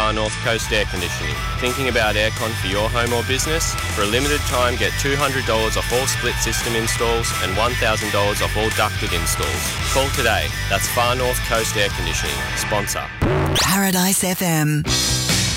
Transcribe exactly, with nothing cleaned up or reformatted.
Far North Coast Air Conditioning. Thinking about aircon for your home or business? For a limited time, get two hundred dollars off all split system installs and one thousand dollars off all ducted installs. Call today. That's Far North Coast Air Conditioning. Sponsor. Paradise F M.